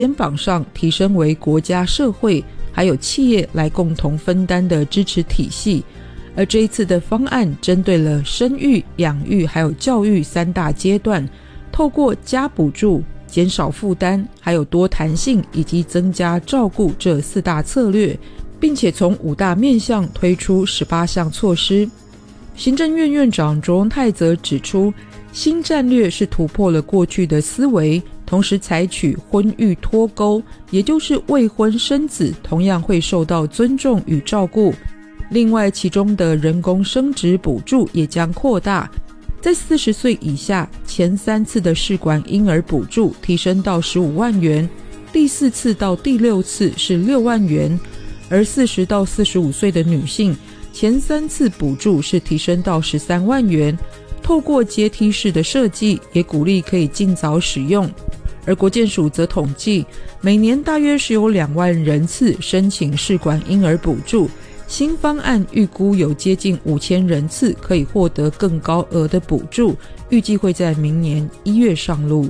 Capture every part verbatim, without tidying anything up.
肩膀上提升为国家社会还有企业来共同分担的支持体系。而这一次的方案针对了生育、养育还有教育三大阶段，透过加补助、减少负担还有多弹性以及增加照顾这四大策略，并且从五大面向推出十八项措施。行政院院长卓荣泰则指出，新战略是突破了过去的思维，同时采取婚育脱钩，也就是未婚生子同样会受到尊重与照顾。另外，其中的人工生殖补助也将扩大，在四十岁以下前三次的试管婴儿补助提升到十五万元，第四次到第六次是六万元，而四十到四十五岁的女性前三次补助是提升到十三万元。透过阶梯式的设计，也鼓励可以尽早使用。而国健署则统计，每年大约是有两万人次申请试管婴儿补助，新方案预估有接近五千人次可以获得更高额的补助，预计会在明年一月上路。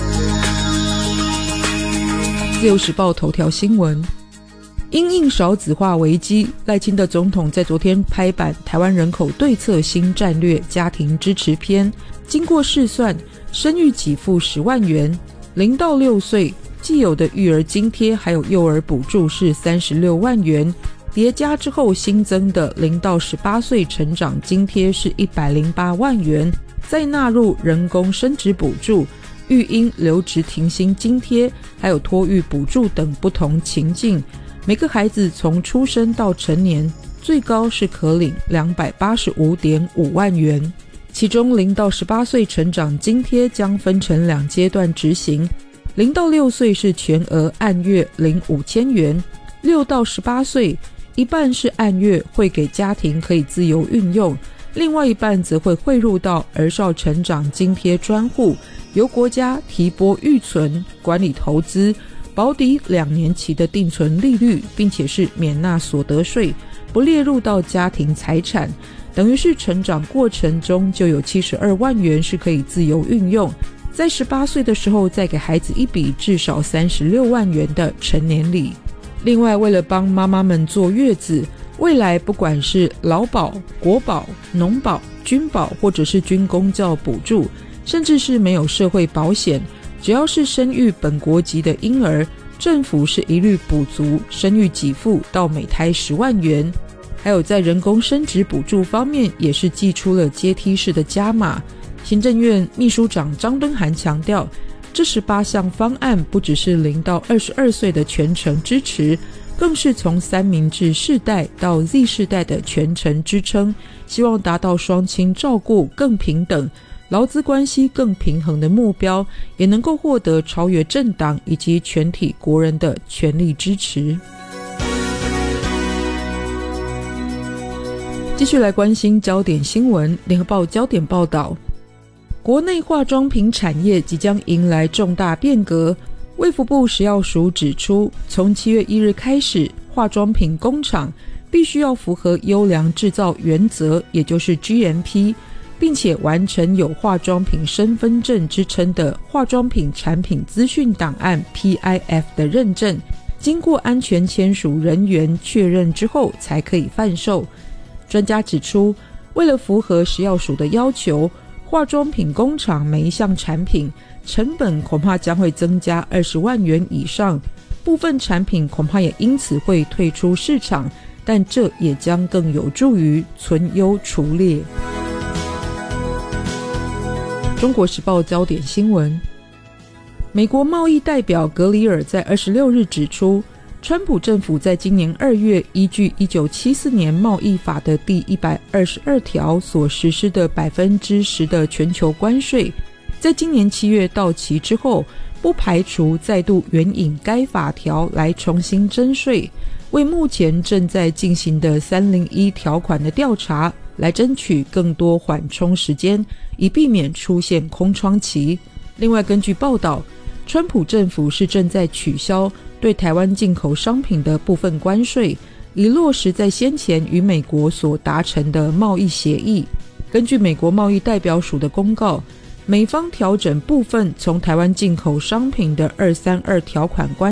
自由时报头条新闻，因应少子化危机，赖清德总统在昨天拍板台湾人口对策新战略家庭支持篇，经过试算，生育给付十万元，零到六岁既有的育儿津贴还有幼儿补助是三十六万元，叠加之后新增的零到十八岁成长津贴是一百零八万元，再纳入人工生殖补助、育婴留职停薪津贴还有托育补助等不同情境，每个孩子从出生到成年最高是可领两百八十五点五万元。其中零到十八岁成长津贴将分成两阶段执行，零到六岁是全额按月领五千元，六到十八岁一半是按月会给家庭可以自由运用，另外一半则会汇入到儿少成长津贴专户，由国家提拨预存管理投资，保底两年期的定存利率，并且是免纳所得税，不列入到家庭财产，等于是成长过程中就有七十二万元是可以自由运用，在十八岁的时候再给孩子一笔至少三十六万元的成年礼。另外，为了帮妈妈们坐月子，未来不管是劳保、国保、农保、军保或者是军公教补助，甚至是没有社会保险，只要是生育本国籍的婴儿，政府是一律补足生育给付到每胎十万元。还有在人工生殖补助方面也是祭出了阶梯式的加码。行政院秘书长张敦涵强调，这十八项方案不只是零到二十二岁的全程支持，更是从三明治世代到 Z 世代的全程支撑，希望达到双亲照顾更平等、劳资关系更平衡的目标，也能够获得超越政党以及全体国人的全力支持。继续来关心焦点新闻，联合报焦点报道，国内化妆品产业即将迎来重大变革。卫福部食药署指出，从七月一日开始，化妆品工厂必须要符合优良制造原则，也就是 G M P， 并且完成有化妆品身份证之称的化妆品产品资讯档案 P I F 的认证，经过安全签署人员确认之后才可以贩售。专家指出，为了符合食药署的要求，化妆品工厂每一项产品成本恐怕将会增加二十万元以上，部分产品恐怕也因此会退出市场，但这也将更有助于存优除劣。中国时报焦点新闻，美国贸易代表格里尔在二十六日指出，川普政府在今年二月依据一九七四年贸易法的第一百二十二条所实施的百分之十的全球关税，在今年七月到期之后，不排除再度援引该法条来重新征税，为目前正在进行的三零一条款的调查来争取更多缓冲时间，以避免出现空窗期。另外，根据报道，川普政府是正在取消对台湾进口商品的部分关税，以落实在先前与美国所达成的贸易协议。根据美国贸易代表署的公告， 美方调整部分从台湾进口商品的二三二条款关